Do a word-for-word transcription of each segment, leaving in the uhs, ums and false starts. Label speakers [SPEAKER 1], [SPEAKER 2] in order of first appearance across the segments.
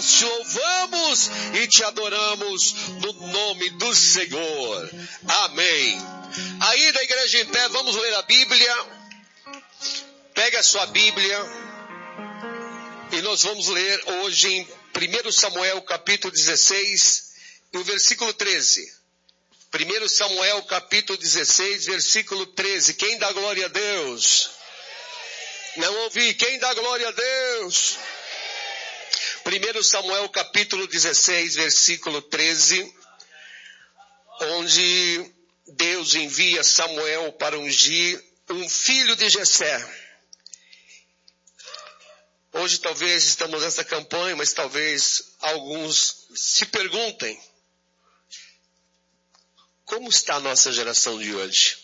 [SPEAKER 1] nós te louvamos e te adoramos no nome do Senhor. Amém. Aí da igreja em pé, vamos ler a Bíblia. Pega a sua Bíblia e nós vamos ler hoje em primeiro Samuel capítulo dezesseis e o versículo treze. primeiro Samuel capítulo dezesseis, versículo treze. Quem dá glória a Deus? Não ouvi. Quem dá glória a Deus? primeiro Samuel capítulo dezesseis, versículo treze, onde Deus envia Samuel para ungir um filho de Jessé. Hoje talvez estamos nessa campanha, mas talvez alguns se perguntem: como está a nossa geração de hoje?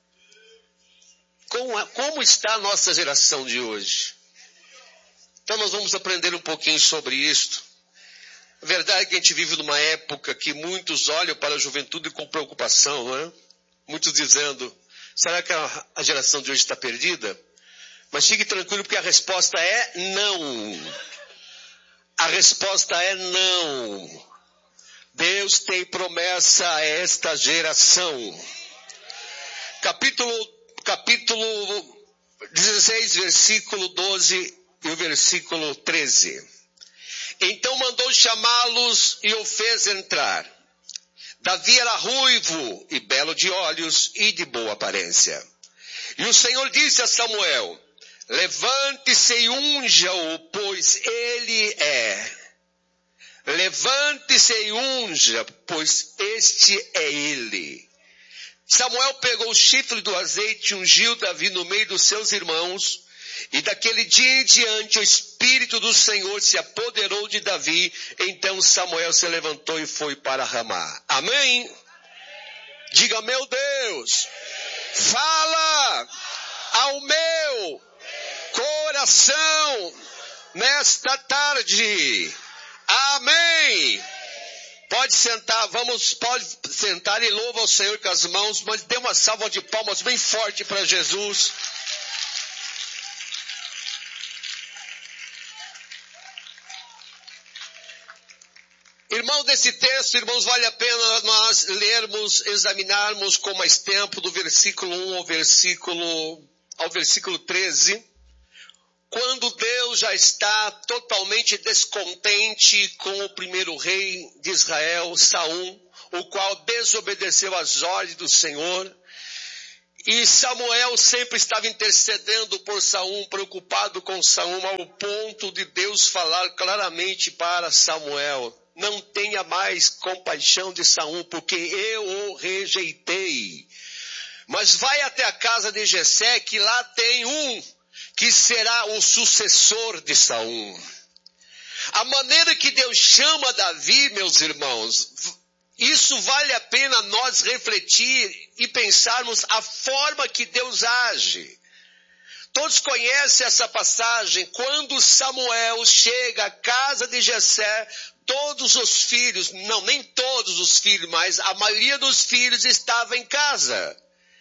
[SPEAKER 1] Como, como está a nossa geração de hoje? Então nós vamos aprender um pouquinho sobre isto. A verdade é que a gente vive numa época que muitos olham para a juventude com preocupação, não é? Muitos dizendo: será que a, a geração de hoje está perdida? Mas fique tranquilo, porque a resposta é não. A resposta é não. Deus tem promessa a esta geração. Capítulo, capítulo dezesseis, versículo doze e o versículo treze. Então mandou chamá-los e o fez entrar. Davi era ruivo e belo de olhos e de boa aparência. E o Senhor disse a Samuel: levante-se e unja-o, pois ele é. Levante-se e unja, pois este é ele. Samuel pegou o chifre do azeite e ungiu Davi no meio dos seus irmãos. E daquele dia em diante o Espírito do Senhor se apoderou de Davi. Então Samuel se levantou e foi para Ramá. Amém? Diga: meu Deus, fala ao meu coração nesta tarde. Amém. Pode sentar, vamos, pode sentar e louva ao Senhor com as mãos, mas dê uma salva de palmas bem forte para Jesus. Irmão, desse texto, irmãos, vale a pena nós lermos, examinarmos com mais tempo, do versículo um ao versículo, ao versículo treze. Quando Deus já está totalmente descontente com o primeiro rei de Israel, Saul, o qual desobedeceu às ordens do Senhor. E Samuel sempre estava intercedendo por Saul, preocupado com Saul, ao ponto de Deus falar claramente para Samuel: não tenha mais compaixão de Saul, porque eu o rejeitei. Mas vai até a casa de Jessé, que lá tem um que será o sucessor de Saul. A maneira que Deus chama Davi, meus irmãos, isso vale a pena nós refletir e pensarmos a forma que Deus age. Todos conhecem essa passagem, quando Samuel chega à casa de Jessé, todos os filhos, não, nem todos os filhos, mas a maioria dos filhos estava em casa.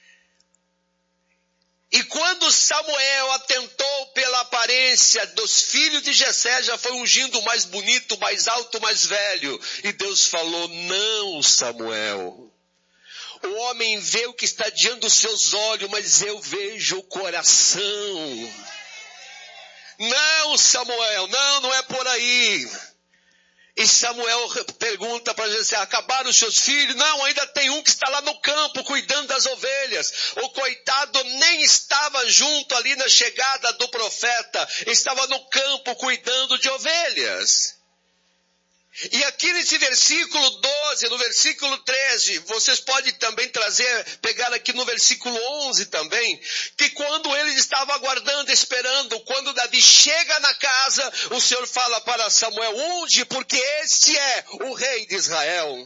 [SPEAKER 1] E quando Samuel atentou pela aparência dos filhos de Jessé, já foi ungindo o mais bonito, o mais alto, o mais velho. E Deus falou: não, Samuel. O homem vê o que está diante dos seus olhos, mas eu vejo o coração. Não, Samuel, não, não é por aí. E Samuel pergunta para Jessé: acabaram os seus filhos? Não, ainda tem um que está lá no campo cuidando das ovelhas. O coitado nem estava junto ali na chegada do profeta, estava no campo cuidando de ovelhas. E aqui nesse versículo doze, no versículo treze, vocês podem também trazer, pegar aqui no versículo onze também, que quando eles estavam aguardando, esperando, quando Davi chega na casa, o Senhor fala para Samuel: unge, porque este é o rei de Israel.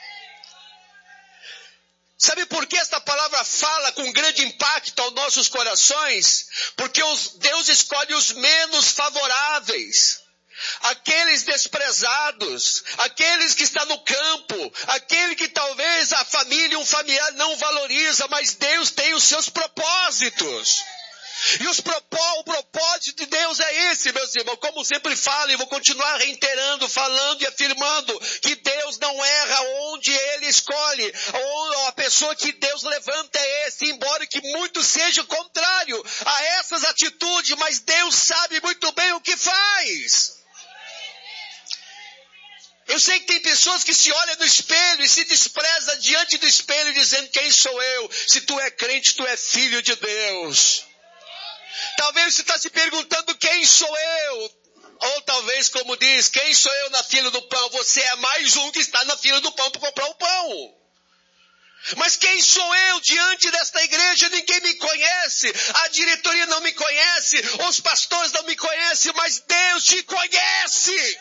[SPEAKER 1] Sabe por que esta palavra fala com grande impacto aos nossos corações? Porque os, Deus escolhe os menos favoráveis. Aqueles desprezados, aqueles que estão no campo, aquele que talvez a família, um familiar não valoriza, mas Deus tem os seus propósitos. E os propó- o propósito de Deus é esse, meus irmãos. Como sempre falo e vou continuar reiterando, falando e afirmando que Deus não erra onde Ele escolhe. Ou a pessoa que Deus levanta é esse, embora que muito seja contrário a essas atitudes, mas Deus sabe muito bem o que faz. Eu sei que tem pessoas que se olham no espelho e se desprezam diante do espelho dizendo: quem sou eu? Se tu é crente, tu é filho de Deus. Talvez você está se perguntando: quem sou eu? Ou talvez, como diz, quem sou eu na fila do pão? Você é mais um que está na fila do pão para comprar o pão. Mas quem sou eu diante desta igreja? Ninguém me conhece, a diretoria não me conhece, os pastores não me conhecem, mas Deus te conhece.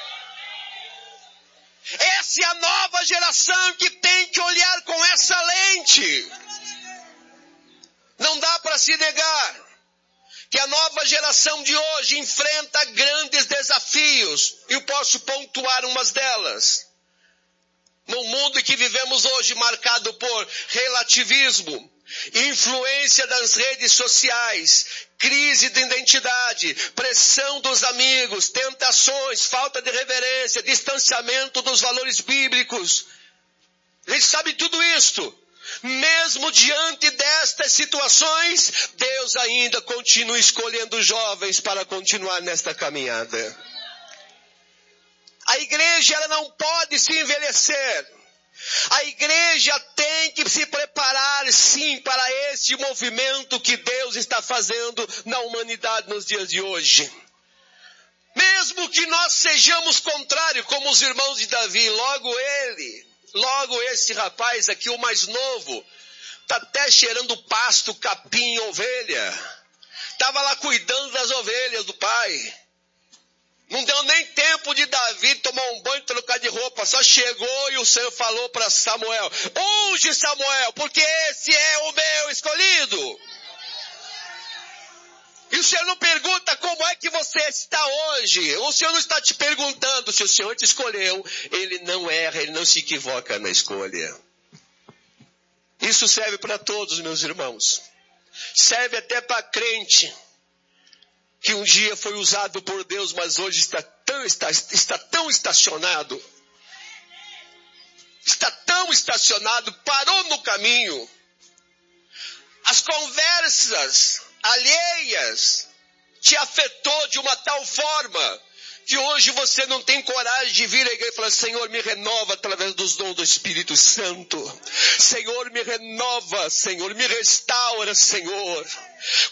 [SPEAKER 1] Essa é a nova geração que tem que olhar com essa lente. Não dá para se negar que a nova geração de hoje enfrenta grandes desafios. Eu posso pontuar umas delas. No mundo que vivemos hoje, marcado por relativismo, influência das redes sociais, crise de identidade, pressão dos amigos, tentações, falta de reverência, distanciamento dos valores bíblicos. A gente sabe tudo isto. Mesmo diante destas situações, Deus ainda continua escolhendo jovens para continuar nesta caminhada. A igreja ela não pode se envelhecer. A igreja tem que se preparar sim para este movimento que Deus está fazendo na humanidade nos dias de hoje. Mesmo que nós sejamos contrários, como os irmãos de Davi, logo ele, logo esse rapaz aqui, o mais novo, está até cheirando pasto, capim, ovelha. Estava lá cuidando das ovelhas do pai. Não deu nem tempo de Davi tomar um banho e trocar de roupa. Só chegou e o Senhor falou para Samuel: unge Samuel, porque esse é o meu escolhido. E o Senhor não pergunta como é que você está hoje. O Senhor não está te perguntando. Se o Senhor te escolheu, Ele não erra, Ele não se equivoca na escolha. Isso serve para todos, meus irmãos. Serve até para crente que um dia foi usado por Deus, mas hoje está tão, está, está tão estacionado. Está tão estacionado, parou no caminho. As conversas alheias te afetou de uma tal forma que hoje você não tem coragem de vir à igreja e falar: Senhor, me renova através dos dons do Espírito Santo. Senhor, me renova, Senhor, me restaura, Senhor.